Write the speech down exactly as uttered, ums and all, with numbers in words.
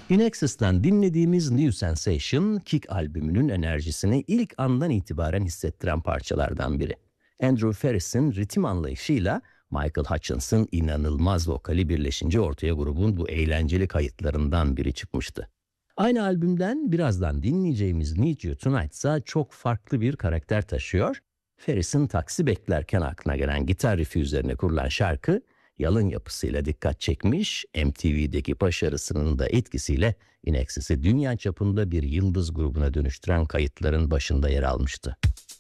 In Excess'ten dinlediğimiz New Sensation, Kick albümünün enerjisini ilk andan itibaren hissettiren parçalardan biri. Andrew Ferris'in ritim anlayışıyla Michael Hutchins'ın inanılmaz vokali birleşince ortaya grubun bu eğlenceli kayıtlarından biri çıkmıştı. Aynı albümden birazdan dinleyeceğimiz Need You Tonight ise çok farklı bir karakter taşıyor. Ferris'in taksi beklerken aklına gelen gitar rifi üzerine kurulan şarkı, yalın yapısıyla dikkat çekmiş, M T V'deki başarısının da etkisiyle In Excess'i dünya çapında bir yıldız grubuna dönüştüren kayıtların başında yer almıştı.